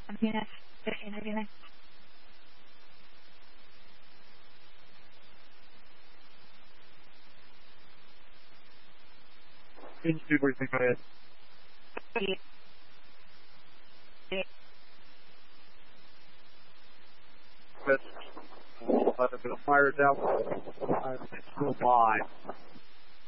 Venus 15 everything. Institute, where you think I had? But the fire is out. I'm still by.